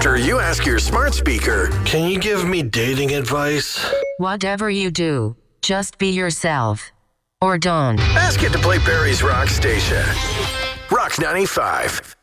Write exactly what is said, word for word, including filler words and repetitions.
after you ask your smart speaker, "Can you give me dating advice?" Whatever you do, just be yourself. Or don't. Ask it to play Barry's Rock Station. Rock ninety-five.